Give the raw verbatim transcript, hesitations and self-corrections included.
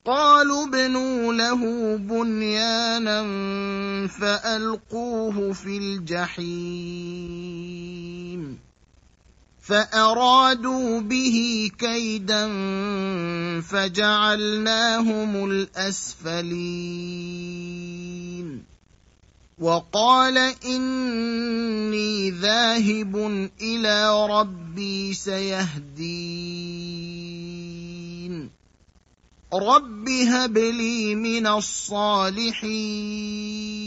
قالوا ابنوا له بنيانا فألقوه في الجحيم فأرادوا به كيدا فجعلناهم الأسفلين وقال إني ذاهب إلى ربي سيهدين رب هب لي من الصالحين